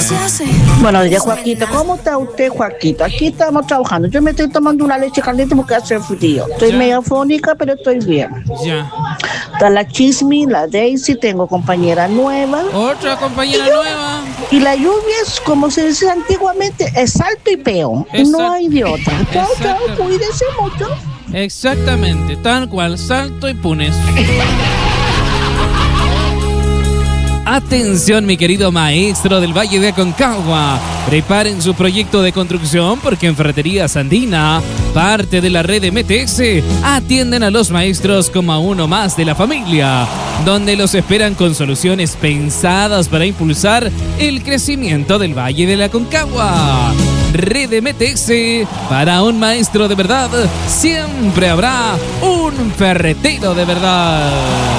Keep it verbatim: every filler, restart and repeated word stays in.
se hace. Buenos días, Joaquito. ¿Cómo está usted, Joaquito? Aquí estamos trabajando. Yo me estoy tomando una leche caliente porque hace frío. Estoy Ya. medio fónica, pero estoy bien. Ya. Está la Chismi, la Daisy, tengo compañera nueva. Otra compañera nueva. Y la lluvia es, como se decía antiguamente, es salto y peo. Exacto. No hay de otra. Chao, chao, Exactamente. cuídense mucho. Exactamente, tal cual, salto y punes. Atención, mi querido maestro del Valle de Aconcagua. Preparen su proyecto de construcción porque en Ferreterías Andina, parte de la red de M T S, atienden a los maestros como a uno más de la familia, donde los esperan con soluciones pensadas para impulsar el crecimiento del Valle de la Aconcagua. Red M T S, para un maestro de verdad, siempre habrá un ferretero de verdad.